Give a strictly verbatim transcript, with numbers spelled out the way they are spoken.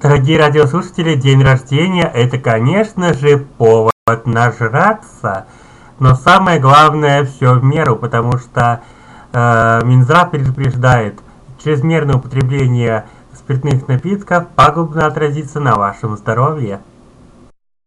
Дорогие радиослушатели, день рождения – это, конечно же, повод нажраться, но самое главное – все в меру, потому что э, Минздрав предупреждает, чрезмерное употребление спиртных напитков пагубно отразится на вашем здоровье.